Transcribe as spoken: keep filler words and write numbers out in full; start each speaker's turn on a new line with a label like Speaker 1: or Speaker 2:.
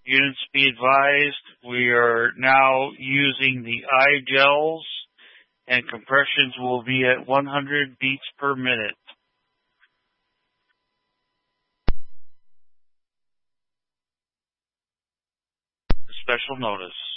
Speaker 1: Units be advised, we are now using the eye gels, and compressions will be at one hundred beats per minute. Special notice.